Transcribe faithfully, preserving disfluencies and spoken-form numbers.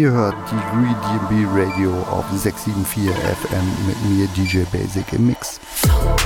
Ihr hört die Re D and B Radio auf sechs sieben vier F M mit mir D J Basic im Mix.